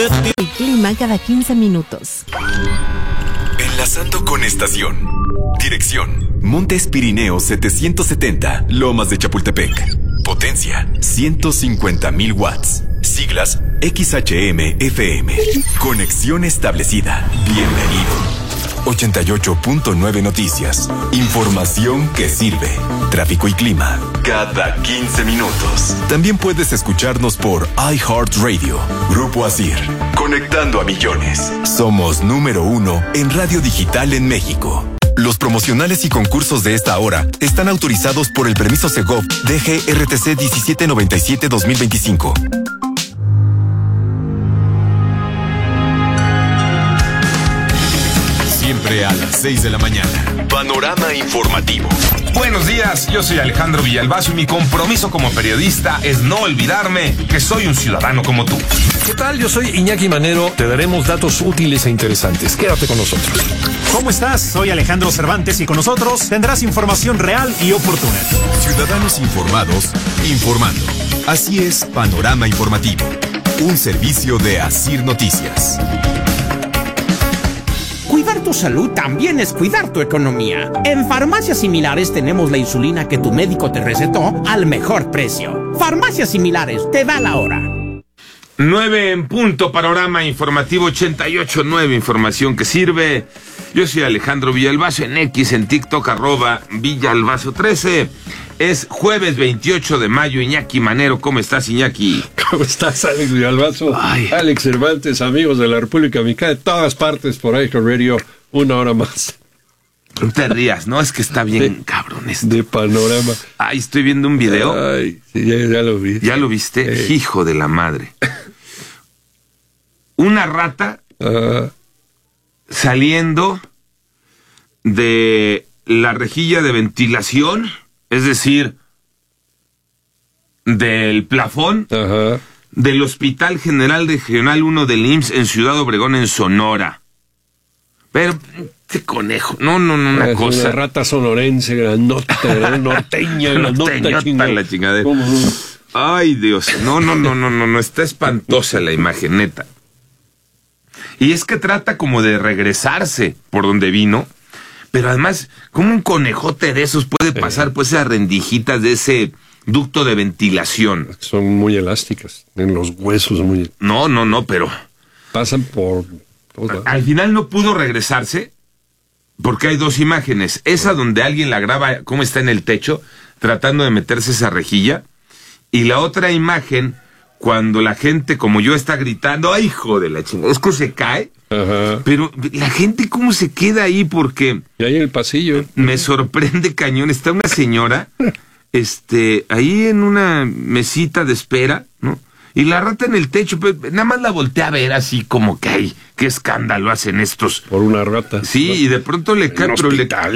El clima cada 15 minutos. Enlazando con estación. Dirección: Montes Pirineos 770, Lomas de Chapultepec. Potencia: 150,000 watts. Siglas: XHM-FM. Conexión establecida. Bienvenido. 88.9 Noticias. Información que sirve. Tráfico y clima cada 15 minutos. También puedes escucharnos por iHeartRadio. Grupo Asir. Conectando a millones. Somos número 1 en radio digital en México. Los promocionales y concursos de esta hora están autorizados por el permiso Segov DGRTC 1797-2025. Siempre a las 6 de la mañana. Panorama informativo. Buenos días, yo soy Alejandro Villalbazo y mi compromiso como periodista es no olvidarme que soy un ciudadano como tú. ¿Qué tal? Yo soy Iñaki Manero. Te daremos datos útiles e interesantes. Quédate con nosotros. ¿Cómo estás? Soy Alejandro Cervantes y con nosotros tendrás información real y oportuna. Ciudadanos informados, informando. Así es Panorama Informativo. Un servicio de Asir Noticias. Cuidar tu salud también es cuidar tu economía. En Farmacias Similares tenemos la insulina que tu médico te recetó al mejor precio. Farmacias Similares, te da la hora. 9 en punto, Panorama Informativo 88.9, información que sirve. Yo soy Alejandro Villalbazo, en X, en TikTok, @Villalbazo13. Es jueves 28 de mayo, Iñaki Manero. ¿Cómo estás, Iñaki? ¿Cómo estás, Alex Villalbazo? Alex Cervantes, amigos de la República Mexicana, de todas partes por iHeartRadio, una hora más. No te rías, ¿no? Es que está bien cabrón esto. De Panorama. Ay, estoy viendo un video. Ay, sí, ya lo vi. ¿Ya lo viste? Hijo de la madre. Una rata saliendo de la rejilla de ventilación, es decir, del plafón del Hospital General Regional 1 del IMSS en Ciudad Obregón, en Sonora. Pero, qué conejo. No, una es cosa. Una rata sonorense, grandota, norteña, grandota, la chingadera. ¿Cómo no? Ay, Dios. No, está espantosa la imagen, neta. Y es que trata como de regresarse por donde vino, pero además, como un conejote de esos puede pasar pues esas rendijitas de ese ducto de ventilación. Son muy elásticas, en los huesos muy... No, pero... Pasan por... Al final no pudo regresarse porque hay dos imágenes. Esa donde alguien la graba cómo está en el techo tratando de meterse esa rejilla, y la otra imagen cuando la gente como yo está gritando, ¡ay, hijo de la chingada! Es que se cae, pero la gente cómo se queda ahí, porque... Y ahí en el pasillo. Me sorprende cañón. Está una señora ahí en una mesita de espera, ¿no? Y la rata en el techo, pues, nada más la voltea a ver así como que, ay, qué escándalo hacen estos. Por una rata. Sí, y de pronto le cae, pero